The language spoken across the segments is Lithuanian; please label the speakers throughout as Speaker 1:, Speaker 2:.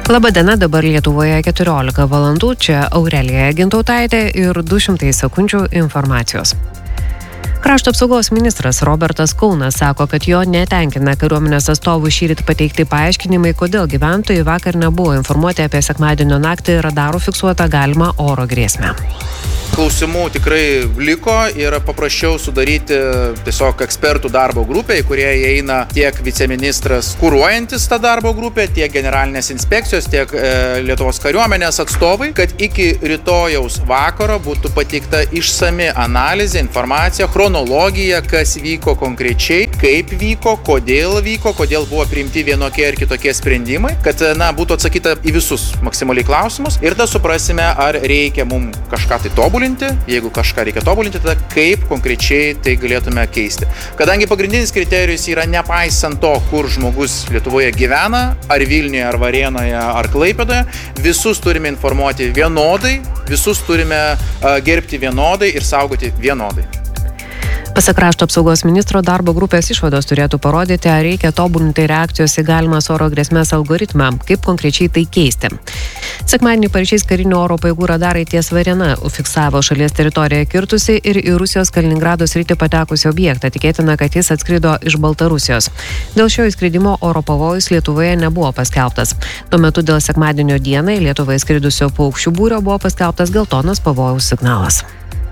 Speaker 1: Labadiena, dabar Lietuvoje 14 valandų, čia Aurelija Gintautaitė ir 200 sekundžių informacijos. Krašto apsaugos ministras Robertas Kaunas sako, kad jo netenkina kariuomenės atstovų šįryt pateikti paaiškinimai, kodėl gyventojai vakar nebuvo informuoti apie sekmadienio naktį radarų fiksuotą galimą oro grėsmę.
Speaker 2: Klausimų tikrai liko ir paprašiau sudaryti tiesiog ekspertų darbo grupę, į kurią įeina tiek viceministras kuruojantis tą darbo grupę, tiek generalinės inspekcijos, tiek Lietuvos kariuomenės atstovai, kad iki rytojaus vakaro būtų pateikta išsami analizė, informacija, chronologija, kas vyko konkrečiai, kaip vyko, kodėl buvo priimti vienokie ir kitokie sprendimai, kad būtų atsakyta į visus maksimaliai klausimus ir tada suprasime, ar reikia mums kažką tai tobulinti. Jeigu kažką reikia tobulinti, tada kaip konkrečiai tai galėtume keisti. Kadangi pagrindinis kriterijus yra nepaisant to, kur žmogus Lietuvoje gyvena, ar Vilniuje, ar Varėnoje, ar Klaipėdoje, visus turime informuoti vienodai, visus turime gerbti vienodai ir saugoti vienodai.
Speaker 1: Pasak krašto apsaugos ministro, darbo grupės išvados turėtų parodyti, ar reikia tobulinti reakcijos į galimas oro grėsmės algoritmą, kaip konkrečiai tai keisti. Sekmadienį paryčiais karinių oro pajėgų radarai ties Varėna fiksavo šalies teritoriją kirtusi ir į Rusijos Kaliningrado sritį patekusi objektą. Tikėtina, kad jis atskrido iš Baltarusijos. Dėl šio įskridimo oro pavojus Lietuvoje nebuvo paskelbtas. Tuo metu dėl sekmadienio dieną į Lietuvą įskridusio paukščių būrio buvo paskelbtas geltonas pavojaus signalas.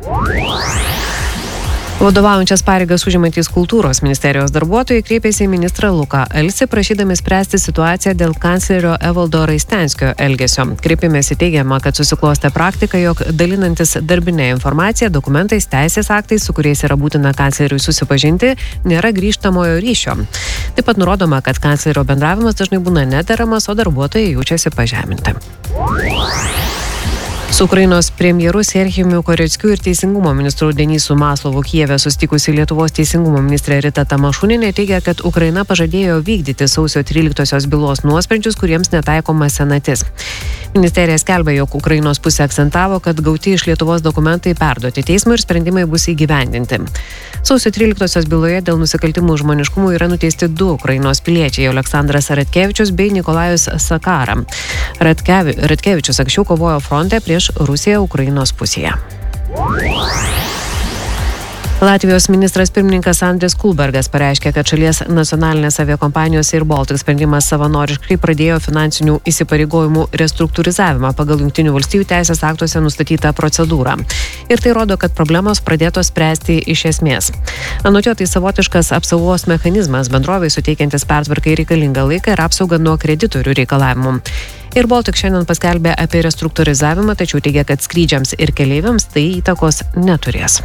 Speaker 1: Vadovaujančias pareigas užimantys kultūros ministerijos darbuotojai kreipėsi į ministrą Luką Alsį, prašydami spręsti situaciją dėl kanclerio Evaldo Raistenskio elgesio. Kreipimėsi teigiama, kad susiklostė praktika, jog dalinantis darbinę informaciją, dokumentais, teisės aktais, su kuriais yra būtina kancleriui susipažinti, nėra grįžtamojo ryšio. Taip pat nurodoma, kad kanclerio bendravimas dažnai būna nederamas, o darbuotojai jaučiasi pažeminti. Su Ukrainos premjeru Serhijumi Koreckiu ir teisingumo ministru Denisu Maslovu Kijeve susitikusi Lietuvos teisingumo ministrė Rita Tamašunienė teigia, kad Ukraina pažadėjo vykdyti sausio 13-osios bylos nuosprendžius, kuriems netaikoma senatis. Ministerija skelbia, jog Ukrainos pusė akcentavo, kad gauti iš Lietuvos dokumentai perduoti teismui ir sprendimai bus įgyvendinti. Sausio 13-osios byloje dėl nusikaltimų žmoniškumų yra nuteisti 2 Ukrainos piliečiai – Aleksandras Radkevičius bei Nikolajus Sakara. Radkevičius anksčiau kovojo fronte prieš Rusiją Ukrainos pusėje. Latvijos ministras pirmininkas Andris Kulbergas pareiškė, kad šalies nacionalinės aviakompanijos Air Baltic sprendimas savanoriškai pradėjo finansinių įsipareigojimų restruktūrizavimą pagal Jungtinių valstijų teisės aktuose nustatytą procedūrą. Ir tai rodo, kad problemos pradėtos spręsti iš esmės. Anot jo, tai savotiškas apsaugos mechanizmas bendrovei suteikiantis pertvarkai reikalingą laiką ir apsaugą nuo kreditorių reikalavimų. Air Baltic šiandien paskelbė apie restruktūrizavimą, tačiau teigia, kad skrydžiams ir keleiviams tai įtakos neturės.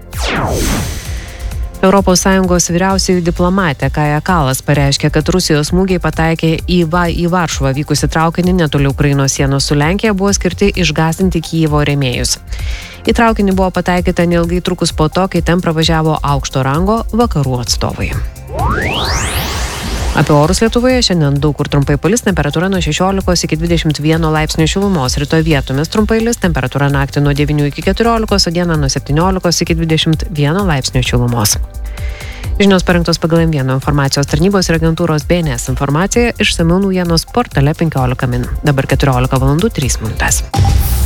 Speaker 1: ES vyriausioji diplomatė Kaja Kallas pareiškė, kad Rusijos smūgiai pataikė į Varšuvą vykusi traukinį netoli Ukrainos sienos su Lenkija buvo skirti išgąsdinti Kijevo rėmėjus. Į traukinį buvo pataikyta neilgai trukus po to, kai ten pravažiavo aukšto rango vakarų atstovai. Apie orus Lietuvoje šiandien daug kur trumpai palis, temperatūra nuo 16 iki 21 laipsnių šilumos, rytoj vietomis trumpai lis, temperatūra naktį nuo 9 iki 14, o dieną nuo 17 iki 21 laipsnių šilumos. Žinios parengtos pagal M1 informacijos tarnybos ir agentūros BNS informacija, išsamiau naujienos portale 15 min. Dabar 14 valandų 3 minutės.